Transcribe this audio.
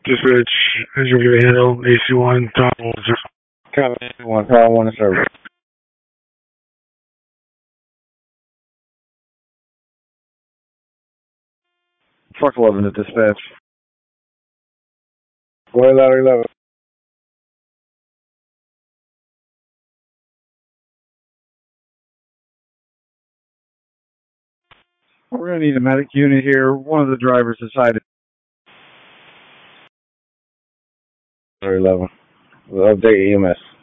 Dispatch, engine give a handle, AC1, top officer. Copy, AC1, call 1 to service. Truck 11 to dispatch. Go ahead, ladder 11. We're going to need a medic unit here. One of the drivers decided. Ladder 11. We'll update EMS.